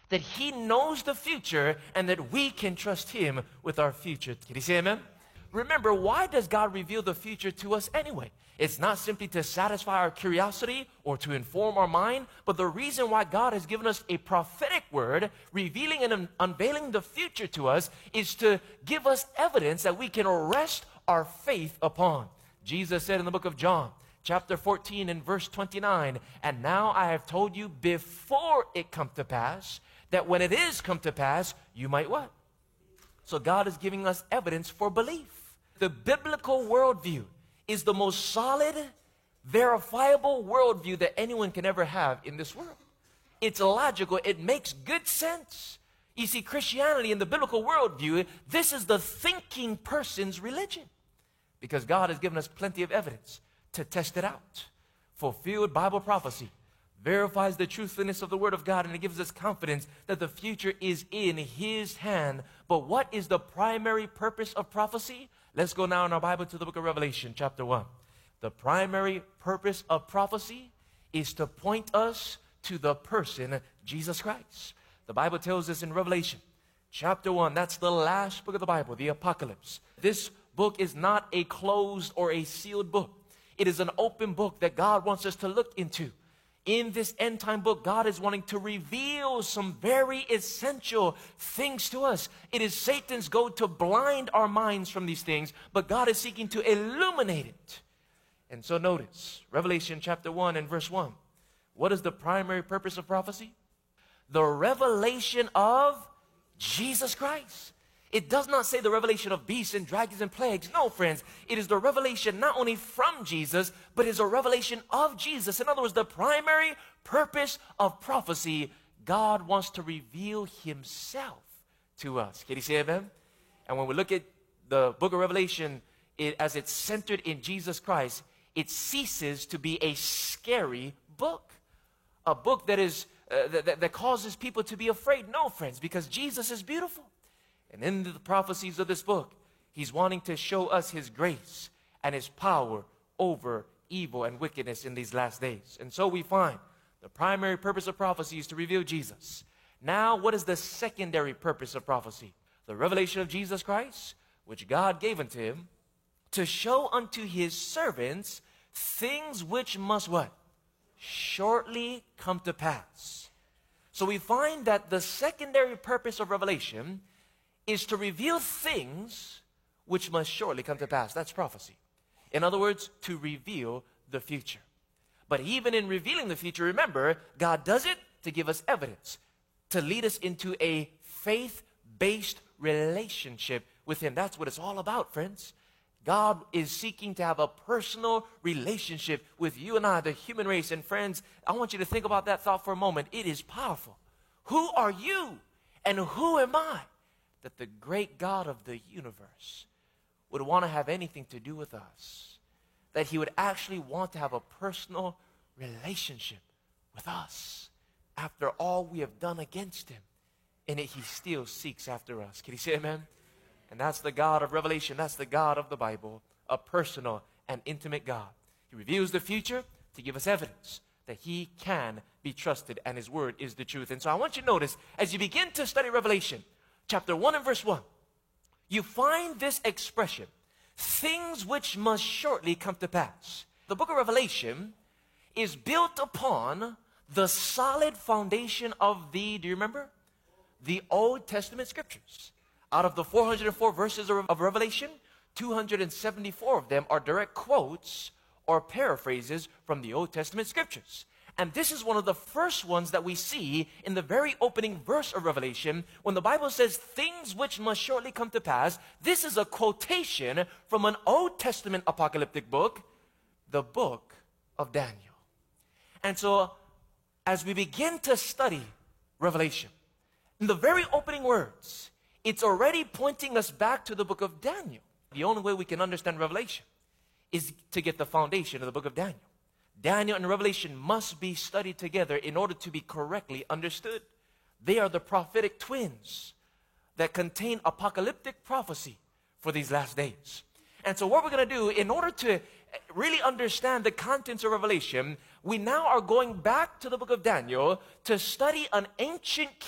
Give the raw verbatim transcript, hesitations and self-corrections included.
that he knows the future and that we can trust him with our future. Can you say amen? Remember, why does God reveal the future to us anyway? It's not simply to satisfy our curiosity or to inform our mind, but the reason why God has given us a prophetic word, revealing and un- unveiling the future to us, is to give us evidence that we can rest our faith upon. Jesus said in the book of John, chapter fourteen and verse twenty-nine, "And now I have told you before it come to pass, that when it is come to pass, you might" what? So God is giving us evidence for belief. The biblical worldview is the most solid, verifiable worldview that anyone can ever have in this world. It's logical. It makes good sense. You see, Christianity in the biblical worldview, this is the thinking person's religion, because God has given us plenty of evidence to test it out. Fulfilled Bible prophecy verifies the truthfulness of the Word of God, and it gives us confidence that the future is in His hand. But what is the primary purpose of prophecy? Let's go now in our Bible to the book of Revelation, chapter one. The primary purpose of prophecy is to point us to the person, Jesus Christ. The Bible tells us in Revelation, chapter one, that's the last book of the Bible, the Apocalypse. This book is not a closed or a sealed book. It is an open book that God wants us to look into. In this end time book, God is wanting to reveal some very essential things to us. It is Satan's goal to blind our minds from these things, but God is seeking to illuminate it. And so notice, Revelation chapter one and verse one. What is the primary purpose of prophecy? The revelation of Jesus Christ. It does not say the revelation of beasts and dragons and plagues. No, friends. It is the revelation not only from Jesus, but is a revelation of Jesus. In other words, the primary purpose of prophecy, God wants to reveal Himself to us. Can you say amen? And when we look at the book of Revelation, it, as it's centered in Jesus Christ, it ceases to be a scary book. A book that is uh, that, that causes people to be afraid. No, friends, because Jesus is beautiful. And in the prophecies of this book, He's wanting to show us His grace and His power over evil and wickedness in these last days. And so we find the primary purpose of prophecy is to reveal Jesus. Now, what is the secondary purpose of prophecy? The revelation of Jesus Christ, which God gave unto Him, to show unto His servants things which must what? Shortly come to pass. So we find that the secondary purpose of revelation is to reveal things which must shortly come to pass. That's prophecy. In other words, to reveal the future. But even in revealing the future, remember, God does it to give us evidence, to lead us into a faith-based relationship with Him. That's what it's all about, friends. God is seeking to have a personal relationship with you and I, the human race. And friends, I want you to think about that thought for a moment. It is powerful. Who are you and who am I that the great God of the universe would want to have anything to do with us? That He would actually want to have a personal relationship with us after all we have done against Him. And yet He still seeks after us. Can you say amen? And that's the God of Revelation. That's the God of the Bible, a personal and intimate God. He reveals the future to give us evidence that He can be trusted and His word is the truth. And so I want you to notice, as you begin to study Revelation, chapter one and verse one, you find this expression, things which must shortly come to pass. The book of Revelation is built upon the solid foundation of the, do you remember? The Old Testament scriptures. Out of the four hundred four verses of Revelation, two hundred seventy-four of them are direct quotes or paraphrases from the Old Testament scriptures. And this is one of the first ones that we see in the very opening verse of Revelation when the Bible says things which must shortly come to pass. This is a quotation from an Old Testament apocalyptic book, the book of Daniel. And so as we begin to study Revelation, in the very opening words, it's already pointing us back to the book of Daniel. The only way we can understand Revelation is to get the foundation of the book of Daniel. Daniel and Revelation must be studied together in order to be correctly understood. They are the prophetic twins that contain apocalyptic prophecy for these last days. And so what we're going to do, in order to really understand the contents of Revelation, we now are going back to the book of Daniel to study an ancient